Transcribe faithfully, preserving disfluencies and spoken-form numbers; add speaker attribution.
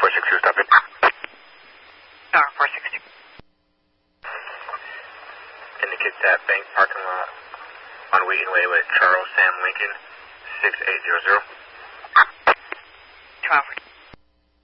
Speaker 1: four six two, stop it.
Speaker 2: Tower four six two.
Speaker 1: Indicate that bank parking lot on Wheaton Way with Charles Sam Lincoln, six eight zero zero.
Speaker 2: Tower